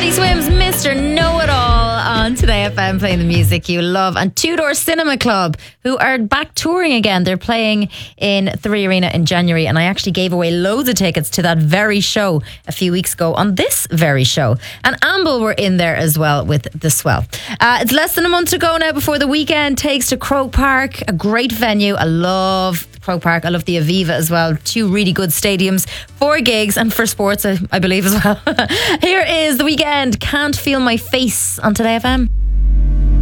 Teddy Swims, Mr. Know-It-All on Today FM, playing the music you love. And Two Door Cinema Club, who are back touring again. They're playing in Three Arena in January, and I actually gave away loads of tickets to that very show a few weeks ago on this very show. And Amble were in there as well with The Swell. It's less than a month to go now before the weekend takes to Croke Park, a great venue. I love Croke Park. I love the Aviva as well. Two really good stadiums for gigs and for sports, I believe, as well. Here is The Weeknd, Can't Feel My Face on Today FM.